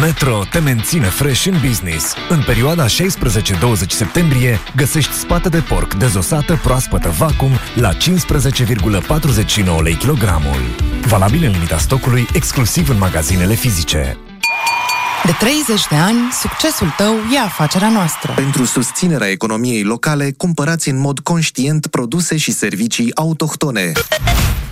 Metro te menține fresh în business. În perioada 16-20 septembrie găsești spată de porc dezosată proaspătă vacuum la 15,49 lei kilogramul. Valabil în limita stocului, exclusiv în magazinele fizice. De 30 de ani, succesul tău e afacerea noastră. Pentru susținerea economiei locale, cumpărați în mod conștient produse și servicii autohtone.